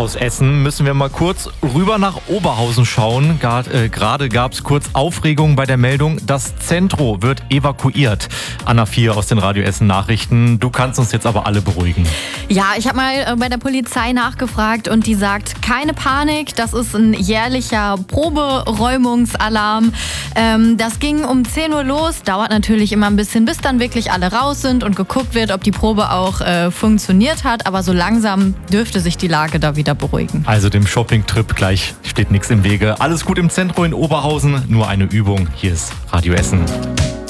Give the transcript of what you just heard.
Aus Essen müssen wir mal kurz rüber nach Oberhausen schauen. Gerade gab es kurz Aufregung bei der Meldung, das Zentro wird evakuiert. Anna 4 aus den Radio Essen Nachrichten. Du kannst uns jetzt aber alle beruhigen. Ja, ich habe mal bei der Polizei nachgefragt und die sagt, keine Panik, das ist ein jährlicher Proberäumungsalarm. Das ging um 10 Uhr los, dauert natürlich immer ein bisschen, bis dann wirklich alle raus sind und geguckt wird, ob die Probe auch funktioniert hat. Aber so langsam dürfte sich die Lage da wieder beruhigen. Also dem Shopping-Trip gleich steht nichts im Wege. Alles gut im Zentrum in Oberhausen, nur eine Übung. Hier ist Radio Essen.